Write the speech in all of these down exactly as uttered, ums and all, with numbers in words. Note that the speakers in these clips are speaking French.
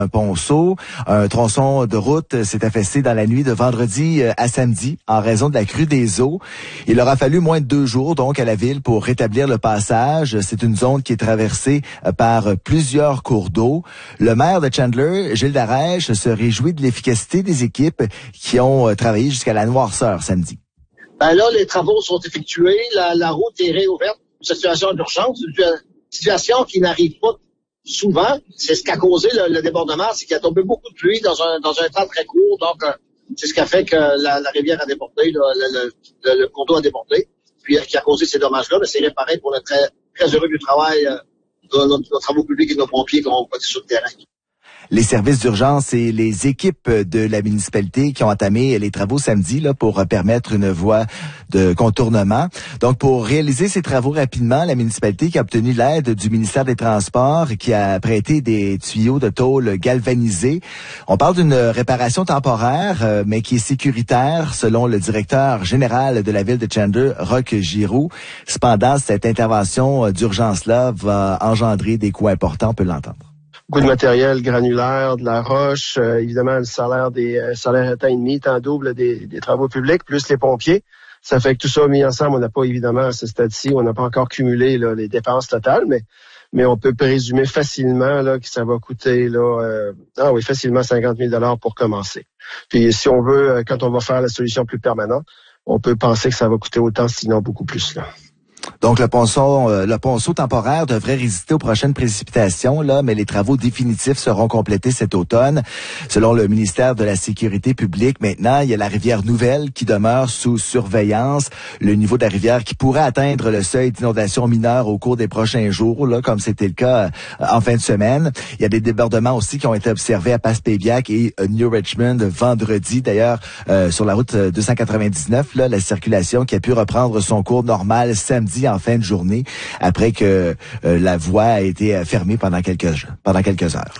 Un ponceau, un tronçon de route s'est affaissé dans la nuit de vendredi à samedi en raison de la crue des eaux. Il aura fallu moins de deux jours donc à la ville pour rétablir le passage. C'est une zone qui est traversée par plusieurs cours d'eau. Le maire de Chandler, Gilles Darèche, se réjouit de l'efficacité des équipes qui ont travaillé jusqu'à la noirceur samedi. Ben là, les travaux sont effectués, la, la route est réouverte. Situation d'urgence, une situation qui n'arrive pas souvent. C'est ce qui a causé le, le débordement, c'est qu'il y a tombé beaucoup de pluie dans un dans un temps très court. Donc, euh, c'est ce qui a fait que la, la rivière a débordé, le, le, le, le cours d'eau a débordé, puis qui a causé ces dommages-là. Mais c'est réparé pour le très, très heureux du travail euh, de nos, nos travaux publics et de nos pompiers qui ont été sur le terrain. Les services d'urgence et les équipes de la municipalité qui ont entamé les travaux samedi là pour permettre une voie de contournement. Donc, pour réaliser ces travaux rapidement, la municipalité qui a obtenu l'aide du ministère des Transports qui a prêté des tuyaux de tôle galvanisés. On parle d'une réparation temporaire, mais qui est sécuritaire, selon le directeur général de la ville de Chandler, Roch Giroux. Cependant, cette intervention d'urgence-là va engendrer des coûts importants, on peut l'entendre. Beaucoup de matériel granulaire, de la roche, euh, évidemment le salaire des euh, salaires étant et demi, temps double des, des travaux publics, plus les pompiers. Ça fait que tout ça mis ensemble, on n'a pas évidemment à ce stade-ci, on n'a pas encore cumulé là, les dépenses totales, mais mais on peut présumer facilement là que ça va coûter là euh, ah oui facilement cinquante mille dollars pour commencer. Puis si on veut, quand on va faire la solution plus permanente, on peut penser que ça va coûter autant, sinon beaucoup plus là. Donc, le ponceau, euh, le ponceau temporaire devrait résister aux prochaines précipitations, là, mais les travaux définitifs seront complétés cet automne. Selon le ministère de la Sécurité publique, maintenant, il y a la rivière Nouvelle qui demeure sous surveillance. Le niveau de la rivière qui pourrait atteindre le seuil d'inondation mineure au cours des prochains jours, là, comme c'était le cas euh, en fin de semaine. Il y a des débordements aussi qui ont été observés à Passepébiac et euh, New Richmond vendredi. D'ailleurs, euh, sur la route deux cent quatre-vingt-dix-neuf, là, la circulation qui a pu reprendre son cours normal samedi en fin de journée après que euh, la voie a été fermée pendant quelques pendant quelques heures.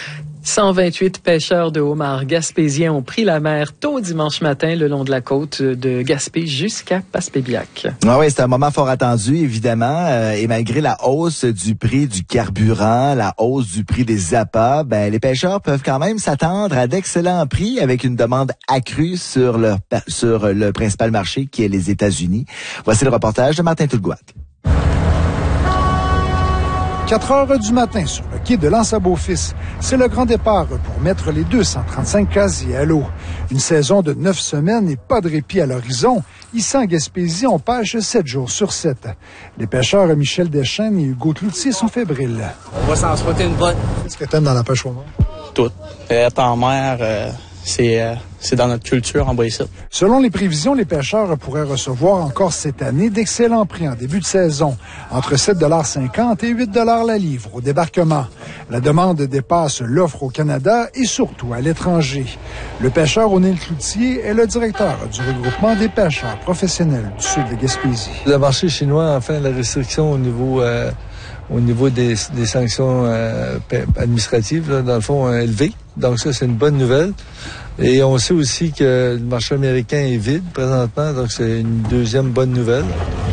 cent vingt-huit pêcheurs de homards gaspésiens ont pris la mer tôt dimanche matin le long de la côte de Gaspé jusqu'à Passepébiac. Ah oui, c'est un moment fort attendu, évidemment. Euh, et malgré la hausse du prix du carburant, la hausse du prix des appâts, ben, les pêcheurs peuvent quand même s'attendre à d'excellents prix avec une demande accrue sur le, sur le principal marché qui est les États-Unis. Voici le reportage de Martin Tulgouat. quatre heures du matin sur le quai de l'Anse-à-Beaufils. C'est le grand départ pour mettre les deux cent trente-cinq casiers à l'eau. Une saison de neuf semaines et pas de répit à l'horizon. Ici en Gaspésie, on pêche sept jours sur sept. Les pêcheurs Michel Deschênes et Hugo Cloutier sont fébriles. On va s'en souhaiter une bonne. Qu'est-ce que t'aimes dans la pêche au mort? Tout. Être en mer, euh, c'est, euh, c'est dans notre culture en Boïsite. Selon les prévisions, les pêcheurs pourraient recevoir encore cette année d'excellents prix en début de saison, entre sept dollars cinquante et huit dollars la livre au débarquement. La demande dépasse l'offre au Canada et surtout à l'étranger. Le pêcheur O'Neill Cloutier est le directeur du regroupement des pêcheurs professionnels du sud de Gaspésie. Le marché chinois, enfin, la restriction au niveau... Euh au niveau des, des sanctions euh, administratives, là, dans le fond, euh, élevées. Donc ça, c'est une bonne nouvelle. Et on sait aussi que le marché américain est vide présentement, donc c'est une deuxième bonne nouvelle.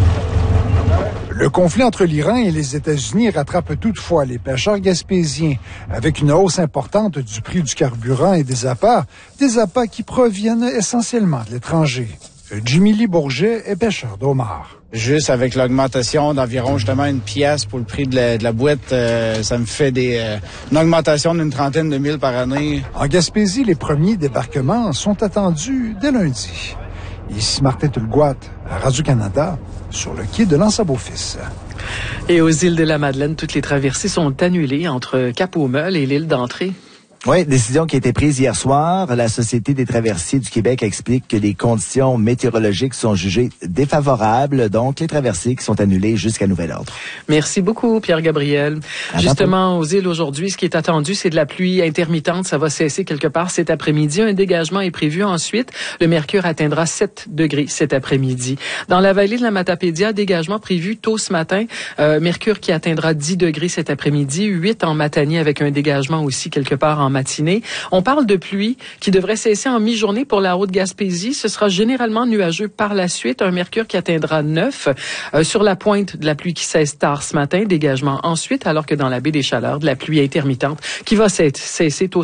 Le conflit entre l'Iran et les États-Unis rattrape toutefois les pêcheurs gaspésiens, avec une hausse importante du prix du carburant et des appâts, des appâts qui proviennent essentiellement de l'étranger. Jimmy Lee Bourget est pêcheur d'homards. Juste avec l'augmentation d'environ justement une pièce pour le prix de la, de la boîte, euh, ça me fait des, euh, une augmentation d'une trentaine de mille par année. En Gaspésie, les premiers débarquements sont attendus dès lundi. Ici Martin Tulgouat, à Radio-Canada, sur le quai de l'Anse-à-Beaufils. Et aux îles de la Madeleine, toutes les traversées sont annulées entre Cap-aux-Meules et l'île d'Entrée. Oui, décision qui a été prise hier soir. La Société des traversiers du Québec explique que les conditions météorologiques sont jugées défavorables, donc les traversées qui sont annulées jusqu'à nouvel ordre. Merci beaucoup, Pierre-Gabriel. À Justement, bientôt. Aux îles aujourd'hui, ce qui est attendu, c'est de la pluie intermittente. Ça va cesser quelque part cet après-midi. Un dégagement est prévu ensuite. Le mercure atteindra sept degrés cet après-midi. Dans la vallée de la Matapédia, dégagement prévu tôt ce matin. Euh, mercure qui atteindra dix degrés cet après-midi, huit en Matanie avec un dégagement aussi quelque part en matinée. On parle de pluie qui devrait cesser en mi-journée pour la Haute-Gaspésie. Ce sera généralement nuageux par la suite. Un mercure qui atteindra neuf. Euh, sur la pointe, de la pluie qui cesse tard ce matin. Dégagement ensuite, alors que dans la baie des Chaleurs, de la pluie intermittente qui va cesser tôt